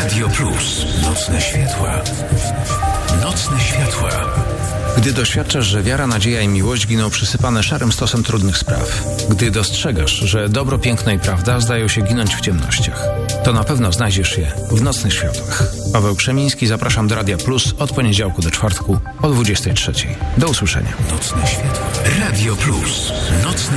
Radio Plus. Nocne światła. Nocne światła. Gdy doświadczasz, że wiara, nadzieja i miłość giną przysypane szarym stosem trudnych spraw. Gdy dostrzegasz, że dobro, piękno i prawda zdają się ginąć w ciemnościach. To na pewno znajdziesz je w Nocnych Światłach. Paweł Krzemiński, zapraszam do Radia Plus od poniedziałku do czwartku o 23:00. Do usłyszenia. Nocne Światła. Radio Plus. Nocne